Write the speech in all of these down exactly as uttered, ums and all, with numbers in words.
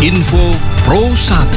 Info Pro satu.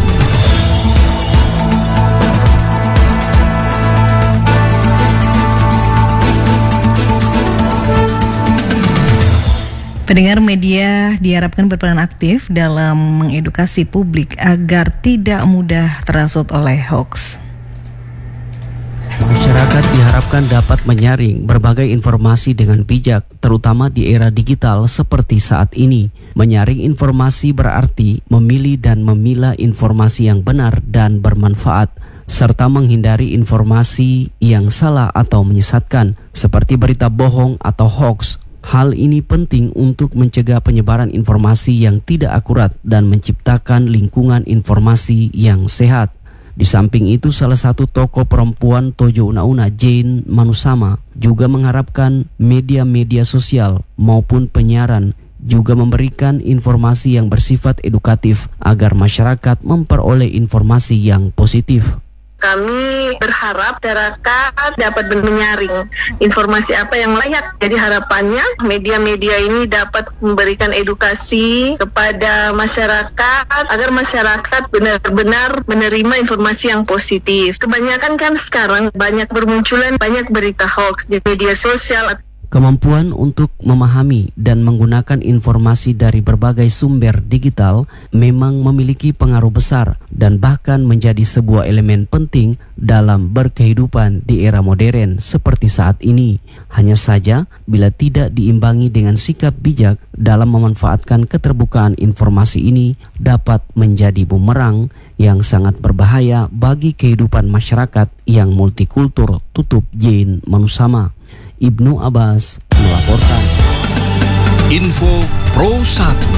Pendengar media diharapkan berperan aktif dalam mengedukasi publik agar tidak mudah terasut oleh hoax. Masyarakat diharapkan dapat menyaring berbagai informasi dengan bijak, terutama di era digital seperti saat ini. Menyaring informasi berarti memilih dan memilah informasi yang benar dan bermanfaat, serta menghindari informasi yang salah atau menyesatkan, seperti berita bohong atau hoax. Hal ini penting untuk mencegah penyebaran informasi yang tidak akurat dan menciptakan lingkungan informasi yang sehat. Di samping itu, salah satu tokoh perempuan Tojo Una Una, Jane Manusama, juga mengharapkan media-media sosial maupun penyiaran juga memberikan informasi yang bersifat edukatif agar masyarakat memperoleh informasi yang positif. Kami berharap masyarakat dapat menyaring informasi apa yang layak. Jadi harapannya media-media ini dapat memberikan edukasi kepada masyarakat agar masyarakat benar-benar menerima informasi yang positif. Kebanyakan kan sekarang banyak bermunculan banyak berita hoax di media sosial. Kemampuan untuk memahami dan menggunakan informasi dari berbagai sumber digital memang memiliki pengaruh besar dan bahkan menjadi sebuah elemen penting dalam berkehidupan di era modern seperti saat ini. Hanya saja bila tidak diimbangi dengan sikap bijak dalam memanfaatkan keterbukaan informasi ini dapat menjadi bumerang yang sangat berbahaya bagi kehidupan masyarakat yang multikultur, tutup Jane Manusama. Ibnu Abbas melaporkan. Info Pro satu.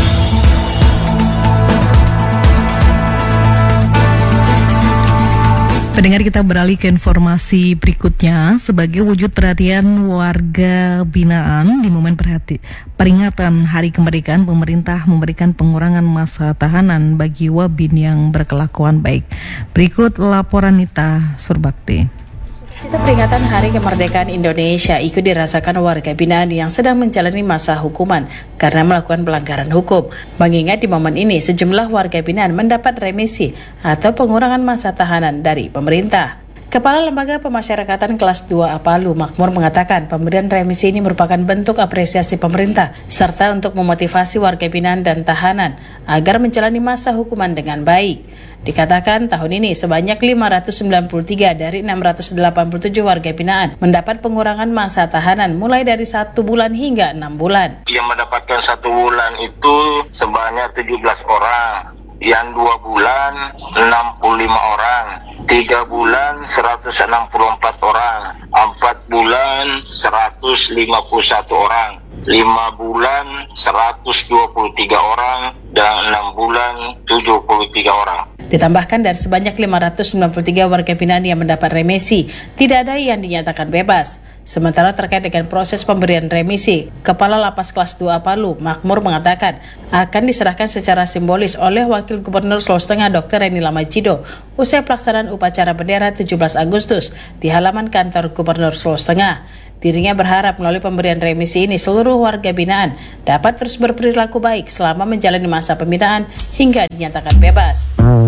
Pendengar, kita beralih ke informasi berikutnya. Sebagai wujud perhatian warga binaan di momen perhati- peringatan Hari Kemerdekaan, pemerintah memberikan pengurangan masa tahanan bagi wabin yang berkelakuan baik. Berikut laporan Nita Surbakti. Kita peringatan Hari Kemerdekaan Indonesia ikut dirasakan warga binaan yang sedang menjalani masa hukuman karena melakukan pelanggaran hukum. Mengingat di momen ini sejumlah warga binaan mendapat remisi atau pengurangan masa tahanan dari pemerintah. Kepala Lembaga Pemasyarakatan Kelas dua A Palu, Makmur, mengatakan pemberian remisi ini merupakan bentuk apresiasi pemerintah serta untuk memotivasi warga binaan dan tahanan agar menjalani masa hukuman dengan baik. Dikatakan tahun ini sebanyak lima ratus sembilan puluh tiga dari enam ratus delapan puluh tujuh warga binaan mendapat pengurangan masa tahanan mulai dari satu bulan hingga enam bulan. Yang mendapatkan satu bulan itu sebanyak tujuh belas orang, yang dua bulan enam puluh lima orang, tiga bulan seratus enam puluh empat orang, empat bulan seratus lima puluh satu orang, lima bulan seratus dua puluh tiga orang, dan enam bulan tujuh puluh tiga orang. Ditambahkan dari sebanyak lima ratus sembilan puluh tiga warga binaan yang mendapat remisi, tidak ada yang dinyatakan bebas. Sementara terkait dengan proses pemberian remisi, Kepala Lapas Kelas dua A Palu, Makmur, mengatakan akan diserahkan secara simbolis oleh Wakil Gubernur Sulawesi Tengah Dokter Reni Lamajido usai pelaksanaan upacara bendera tujuh belas Agustus di halaman kantor Gubernur Sulawesi Tengah. Dirinya berharap melalui pemberian remisi ini seluruh warga binaan dapat terus berperilaku baik selama menjalani masa pembinaan hingga dinyatakan bebas.